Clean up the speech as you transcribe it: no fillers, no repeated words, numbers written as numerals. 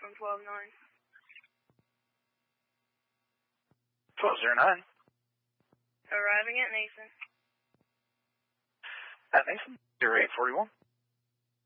from 12-9. 1209. Arriving at Nason. At Nason, 0841.